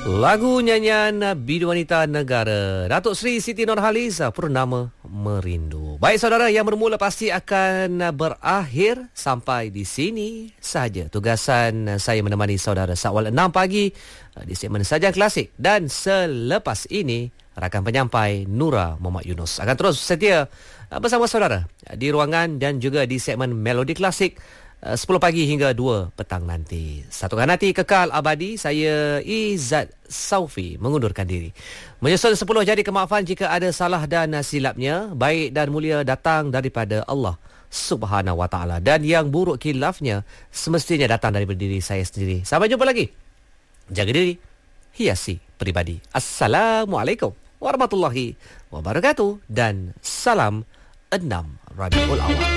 Lagu nyanyian Bidu Wanita Negara Datuk Seri Siti Nurhaliza Purnama Merindu. Baik saudara, yang bermula pasti akan berakhir sampai di sini sahaja. Tugasan saya menemani saudara sawal 6 pagi di segmen Saja Klasik. Dan selepas ini rakan penyampai Nura Muhammad Yunus akan terus setia bersama saudara di ruangan dan juga di segmen Melodi Klasik 10 pagi hingga 2 petang nanti. Satukan hati kekal abadi. Saya Izzat Saufi mengundurkan diri. Menyusul 10 jadi kemaafan jika ada salah dan silapnya. Baik dan mulia datang daripada Allah Subhanahu Wa Taala, dan yang buruk khilafnya semestinya datang daripada diri saya sendiri. Sampai jumpa lagi. Jaga diri, hiasi peribadi. Assalamualaikum warahmatullahi wabarakatuh dan salam 6 Rabiul Awal.